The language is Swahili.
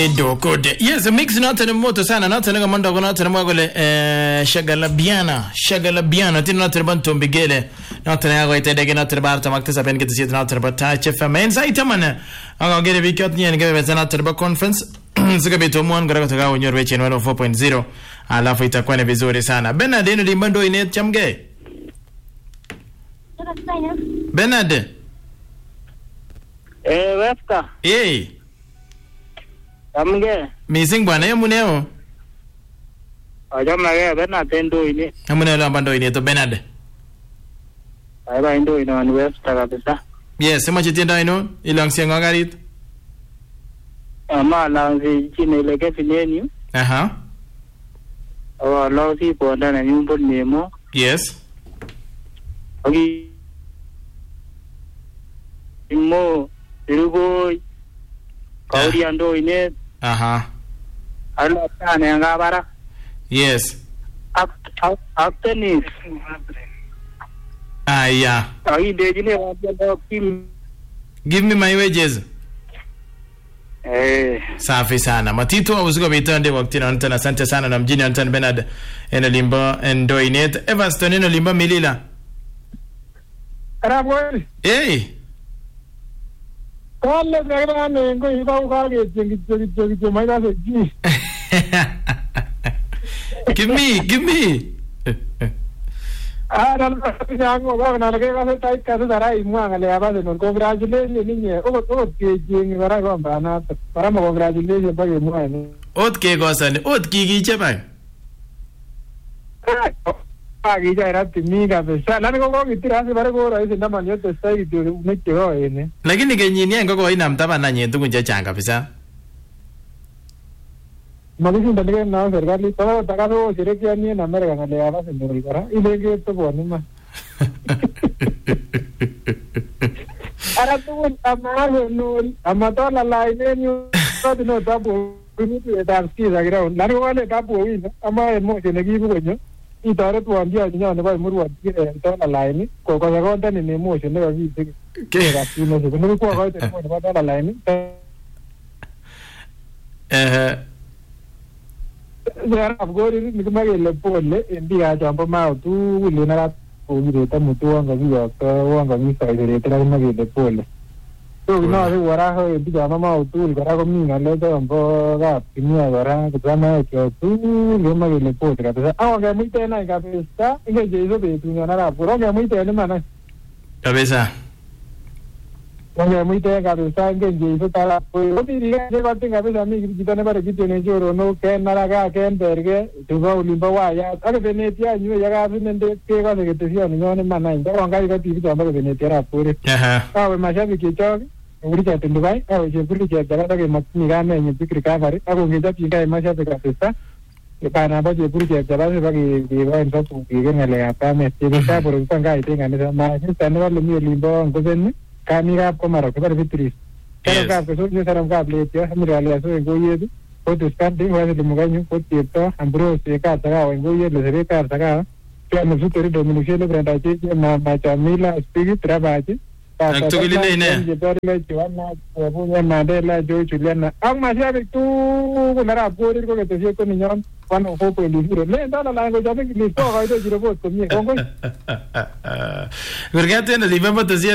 Edo Code. Yes, mix note ni moto sana. Note ni kama ndogo note ni mwagole Shagalabiana. Tino note ni bantu mbigele. Note ni yago itedege note ni barata maktisa pen kita siya note ni bata HFM. Ensa itamana. Ang gere vikot niya ni kebe beza note ni ba conference. Sika bito muan gara kutoka unyor weche 104.0. Alafu itakuwa ni vizuri sana. Bernard ino limbando inet chamge. Bernard. Wefka. Amge. Missing bwana yemu neo. Ajama ge Bernard endo ini. Amune lo ambando ini to Bernard. Aiba endo ino ni Wefka kabisa. Yes, sema chitienda ino ilang sianga garit. Ama lanzi chine leke fineni. Aha. Awa lausi ponda na nyumbo nemo. Yes. Agi Imo Irugo Kauri ando ine. Aha. Ala tane anga bara. Yes. Actenis. Yeah. Agi dejine wajado kim. Give me my wages. Safi sana. Matito usiku bitande wakati na ntana asante sana na mjini Anton Bernard eno limba endo inet Evanston eno limba milila. Arabwe. Kale ngara nengo iba ukage jingi maida seji. Give me. Dal yango ba na lage ba sai ka dara imwa ngale aba de congratulations ninye o ke jingi bara go bana para mo congratulations ba imwa ni ot ke gosani ot kigiche ba agi jara timi ka pesa nani go gitira se bare go rais na manyo to sai de meche ho ene lakini kenyini ngo inam tabana nyetu kunje changa pesa Magisi ndalege na serikali todo takado shiriki ni na merga ngale aba sendori kara ilege to bonima ara tu amaro no amato la line ni todo no tabu ni tu da ski da ground la wale tabu wi ama mo je ne gibu gonyo I tare tu andia ni na ba muru ati to la line ko ko ga onda ni mo je ne ga gi ke ga tu no se no ko ga te mo ba la line Zara abgori ni kuma le pole india jambo ma tu le na o ni ta mutu anga biya ka wanga mi sai de tra ma le pole to no re wara ho di jama ma tu gara ko mi na le to ambo ga pinya gara ko na ke tu le ma le pole ka ta anga mi te na ka pesta inge je zo be tu na ra puro ga mi te ni ma na kabisa Wanga muy te ka pesta inge je zo ta la ko ti ri ga je ko tinga pesta mi ki ta ne bare ki te ne joro no ke na ra ga ke berge tu go limba wa ya aka Venetia nyu ya ga nende ke ga ke te sia ni no ne ma na ndo wanga ga ti ta ba Venetia ra pure we ma shabi ke cho uri ka te ndubai je puri ke da ga ni ga me ni pikri ka bare ako nge ja pi ga ma shabi ka pesta ke pa na ba je puri ke da ba ke ba en to ke ga le apa me te ba por un ga ite ga ne ma ni ta no le mi limbo ngo zen Kamera komaro ke bare vitris pero ka ke so je saram ka ble te hamri ale so ngo ye o to standi wa de muganyu ko te to ambro se ka ta ngo ye le se ka ta ka ke no su tori domination le branda che ma chamila spirit trabaje ta to gili ne je bare le chwana ko bu na de la jo chulena ang ma sha tu ko na ra ko ko ke te ko ni nyon kwano ko ko ni hiro le da la ngo jabe ni to ga de jiro ko mi ko Perché te ne